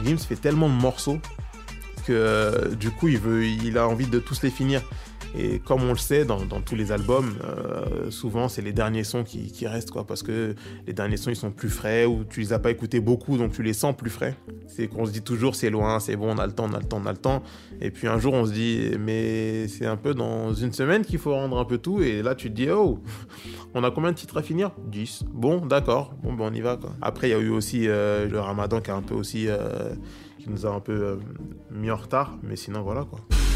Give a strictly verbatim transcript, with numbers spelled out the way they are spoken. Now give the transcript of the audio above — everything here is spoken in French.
Gims fait tellement de morceaux que euh, du coup il veut, il a envie de tous les finir. Et comme on le sait dans, dans tous les albums, euh, souvent c'est les derniers sons qui, qui restent, quoi, parce que les derniers sons ils sont plus frais ou tu les as pas écoutés beaucoup donc tu les sens plus frais. C'est qu'on se dit toujours c'est loin, c'est bon, on a le temps, on a le temps, on a le temps. Et puis un jour on se dit mais c'est un peu dans une semaine qu'il faut rendre un peu tout, et là tu te dis oh, on a combien de titres à finir? dix. Bon, d'accord, bon ben on y va, quoi. Après il y a eu aussi euh, le Ramadan qui a un peu aussi euh, qui nous a un peu euh, mis en retard, mais sinon voilà, quoi.